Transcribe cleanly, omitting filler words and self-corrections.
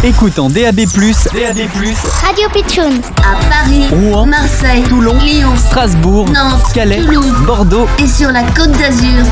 Écoute en DAB+, Radio Pitchoun. À Paris, Rouen, Marseille, Toulon, Lyon, Strasbourg, Nantes, Calais, Toulouse, Bordeaux et sur la Côte d'Azur.